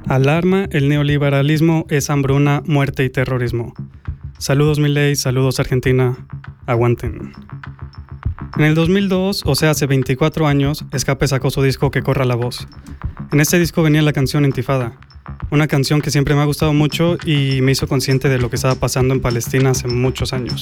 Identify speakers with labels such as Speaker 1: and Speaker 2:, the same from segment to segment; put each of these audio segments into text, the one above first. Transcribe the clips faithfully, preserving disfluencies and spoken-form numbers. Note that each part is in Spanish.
Speaker 1: Alarma, el neoliberalismo es hambruna, muerte y terrorismo. Saludos Milei, saludos Argentina, aguanten. En el dos mil dos, o sea hace veinticuatro años, Escape sacó su disco Que corra la voz. En este disco venía la canción Intifada, una canción que siempre me ha gustado mucho y me hizo consciente de lo que estaba pasando en Palestina hace muchos años.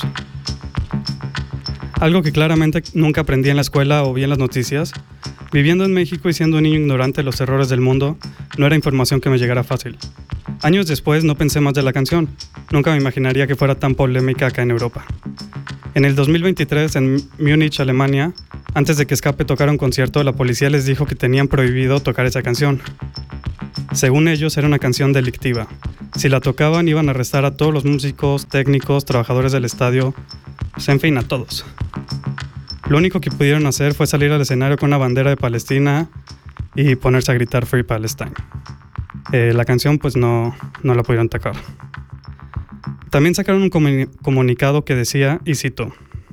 Speaker 1: Algo que claramente nunca aprendí en la escuela o vi en las noticias. Viviendo en México y siendo un niño ignorante de los errores del mundo, no era información que me llegara fácil. Años después no pensé más de la canción. Nunca me imaginaría que fuera tan polémica acá en Europa. En el dos mil veintitrés, en Múnich, Alemania, antes de que Escape tocara un concierto, la policía les dijo que tenían prohibido tocar esa canción. Según ellos, era una canción delictiva. Si la tocaban, iban a arrestar a todos los músicos, técnicos, trabajadores del estadio, pues en fin, a todos. Lo único que pudieron hacer fue salir al escenario con una bandera de Palestina y ponerse a gritar Free Palestine. Eh, la canción pues no, no la pudieron tocar. También sacaron un comuni- comunicado que decía, y cito: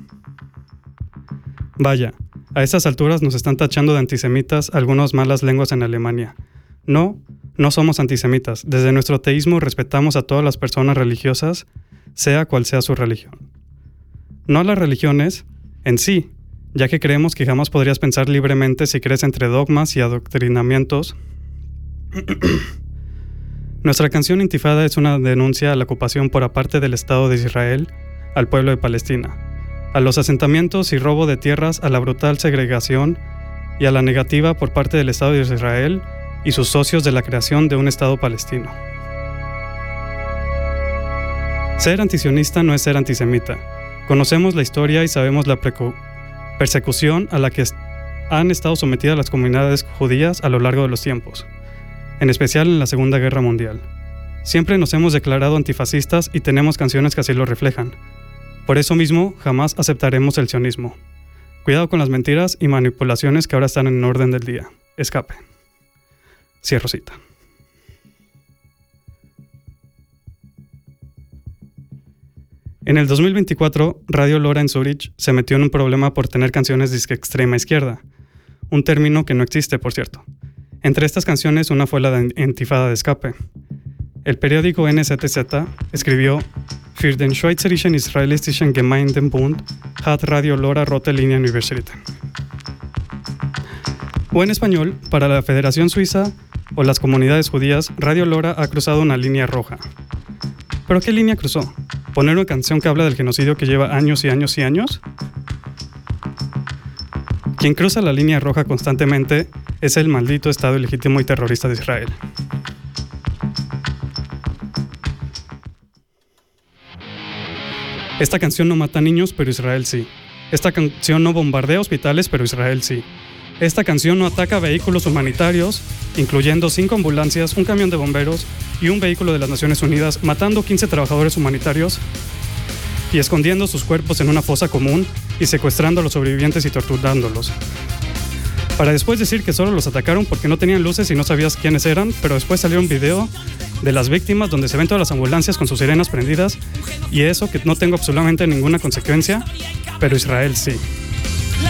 Speaker 1: Vaya, a estas alturas nos están tachando de antisemitas algunas malas lenguas en Alemania. No, no somos antisemitas. Desde nuestro ateísmo respetamos a todas las personas religiosas, sea cual sea su religión. No a las religiones en sí, ya que creemos que jamás podrías pensar libremente si crees entre dogmas y adoctrinamientos. Nuestra canción Intifada es una denuncia a la ocupación por parte del Estado de Israel al pueblo de Palestina, a los asentamientos y robo de tierras, a la brutal segregación y a la negativa por parte del Estado de Israel y sus socios de la creación de un Estado palestino. Ser antisionista no es ser antisemita. Conocemos la historia y sabemos la precu- persecución a la que est- han estado sometidas las comunidades judías a lo largo de los tiempos, en especial en la Segunda Guerra Mundial. Siempre nos hemos declarado antifascistas y tenemos canciones que así lo reflejan. Por eso mismo, jamás aceptaremos el sionismo. Cuidado con las mentiras y manipulaciones que ahora están en orden del día. Escape. Cierro cita. En el dos mil veinticuatro, Radio Lora en Zurich se metió en un problema por tener canciones disque extrema izquierda, un término que no existe, por cierto. Entre estas canciones, una fue la de Intifada de Escape. El periódico N Z Z escribió: Für den Schweizerischen Israelistischen Gemeindenbund hat Radio Lora rote Linien überschritten. O en español, para la Federación Suiza o las comunidades judías, Radio Lora ha cruzado una línea roja. ¿Pero qué línea cruzó? ¿Poner una canción que habla del genocidio que lleva años y años y años? Quien cruza la línea roja constantemente es el maldito Estado ilegítimo y terrorista de Israel. Esta canción no mata niños, pero Israel sí. Esta canción no bombardea hospitales, pero Israel sí. Esta canción no ataca vehículos humanitarios, incluyendo cinco ambulancias, un camión de bomberos y un vehículo de las Naciones Unidas, matando quince trabajadores humanitarios y escondiendo sus cuerpos en una fosa común y secuestrando a los sobrevivientes y torturándolos. Para después decir que solo los atacaron porque no tenían luces y no sabías quiénes eran, pero después salió un video de las víctimas donde se ven todas las ambulancias con sus sirenas prendidas y eso que no tengo absolutamente ninguna consecuencia, pero Israel sí.